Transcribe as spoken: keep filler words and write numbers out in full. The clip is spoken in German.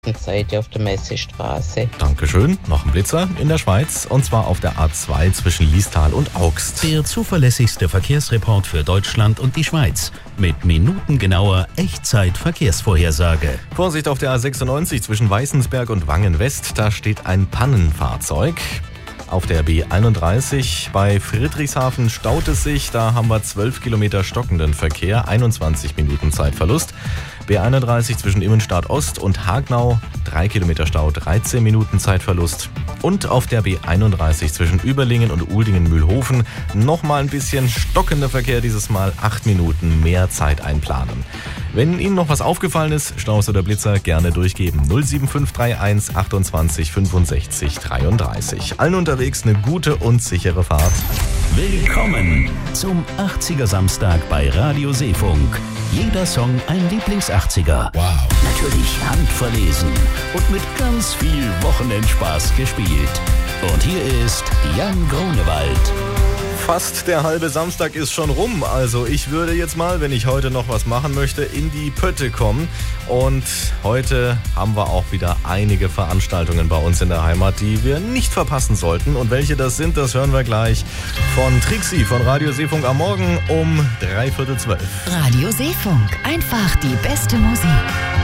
Seite auf der Messestraße. Dankeschön. Noch ein Blitzer in der Schweiz, und zwar auf der A zwei zwischen Liestal und Augst. Der zuverlässigste Verkehrsreport für Deutschland und die Schweiz mit minutengenauer Echtzeit-Verkehrsvorhersage. Vorsicht auf der A sechsundneunzig zwischen Weißensberg und Wangen West, da steht ein Pannenfahrzeug. Auf der B einunddreißig bei Friedrichshafen staut es sich, da haben wir zwölf Kilometer stockenden Verkehr, einundzwanzig Minuten Zeitverlust. B einunddreißig zwischen Immenstadt Ost und Hagnau, drei Kilometer Stau, dreizehn Minuten Zeitverlust. Und auf der B einunddreißig zwischen Überlingen und Uldingen-Mühlhofen nochmal ein bisschen stockender Verkehr, dieses Mal acht Minuten mehr Zeit einplanen. Wenn Ihnen noch was aufgefallen ist, Staus oder Blitzer, gerne durchgeben. null sieben fünf drei eins achtundzwanzig fünfundsechzig dreiunddreißig. Allen unterwegs eine gute und sichere Fahrt. Willkommen zum achtziger Samstag bei Radio Seefunk. Jeder Song ein Lieblings-achtziger. Wow. Natürlich handverlesen und mit ganz viel Wochenendspaß gespielt. Und hier ist Jan Grunewald. Fast der halbe Samstag ist schon rum, also ich würde jetzt mal, wenn ich heute noch was machen möchte, in die Pötte kommen. Und heute haben wir auch wieder einige Veranstaltungen bei uns in der Heimat, die wir nicht verpassen sollten. Und welche das sind, das hören wir gleich von Trixi von Radio Seefunk am Morgen um dreiviertel zwölf. Radio Seefunk, einfach die beste Musik.